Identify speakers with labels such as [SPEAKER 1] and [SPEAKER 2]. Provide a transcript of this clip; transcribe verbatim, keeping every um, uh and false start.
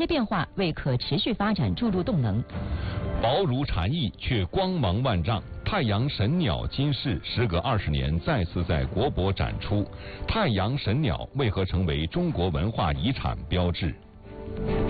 [SPEAKER 1] 些变化为可持续发展注入动能。
[SPEAKER 2] 薄如蝉翼，却光芒万丈。太阳神鸟金饰时隔二十年再次在国博展出，太阳神鸟为何成为中国文化遗产标志？